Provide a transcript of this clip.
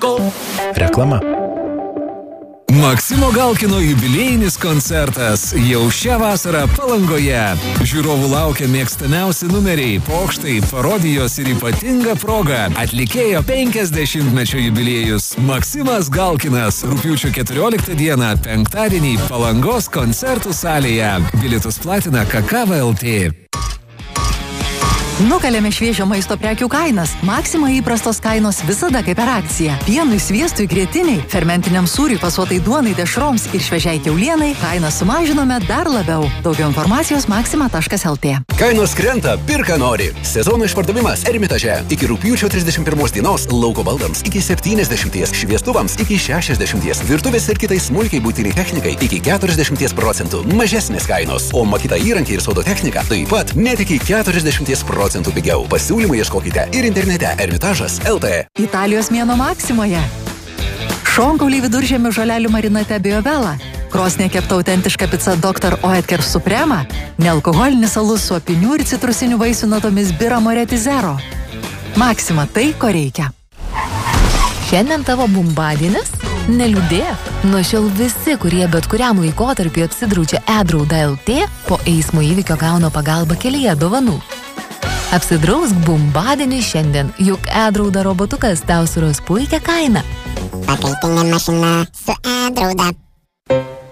Reklama. Maksimo Galkino jubiliejinis koncertas jau šią vasarą Palangoje. Žiūrovų laukia mėgstamiausi numeriai, pokštai, parodijos ir ypatinga proga. Atlikėjo 50-mečio jubiliejus Maksimas Galkinas. Rugpjūčio 14 dieną, penktadienį Palangos koncertų salėje. Bilietus platina Kakava LT. Nukalėme šviežio maisto prekių kainas. Maksima įprastos kainos visada kaip per akciją. Pienui, sviestui, grietiniai, fermentiniam sūriui, pasuotai duonai, dešroms ir šviežiai kiaulienai kainą sumažinome dar labiau. Daugiau informacijos maxima.lt. Kainos krenta, pirka nori. Sezono išpardavimas Ermitaže. Iki rugpjūčio 31 dienos lauko baldams iki 70, šviestuvams iki 60, virtuvės ir kitai smulkiai būtiniai technikai iki 40% mažesnės kainos. O Makita įrankiai ir sodo technika taip pat net iki 40% pigiau. Pasiūlymų ieškokite ir internete Ermitažas LT. Italijos mėnuo Maksimoje. Šonkauliai viduržemio žolelių marinate Biovela. Krosnė kepta autentiška pica Dr. Oetker Suprema. Nealkoholinis alus su apinių ir citrusinių vaisių natomis Bira Moretti Zero. Maksima tai, ko reikia. Šiandien tavo bumbadienis? Neliūdėk. Nuo šiol visi, kurie bet kuriam laikotarpiu apsidraudžia e-drauda LT, po eismo įvykio gauna pagalbą kelyje dovanų. Apsidrausk bumbadienį šiandien, juk e-drauda robotukas tau suras puikią kainą. Pakaitinė mašina su e-drauda.